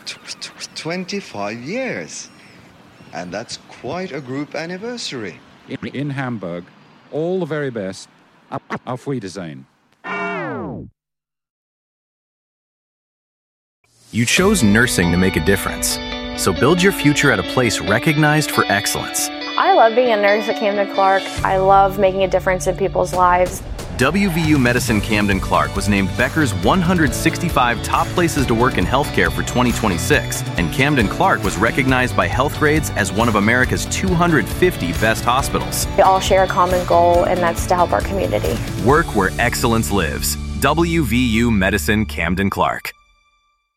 25 years. And that's quite a group anniversary. In Hamburg, all the very best. Auf Wiedersehen. You chose nursing to make a difference. So build your future at a place recognized for excellence. I love being a nurse at Camden Clark. I love making a difference in people's lives. WVU Medicine Camden Clark was named Becker's 165 top places to work in healthcare for 2026, and Camden Clark was recognized by Healthgrades as one of America's 250 best hospitals. We all share a common goal, and that's to help our community. Work where excellence lives. WVU Medicine Camden Clark.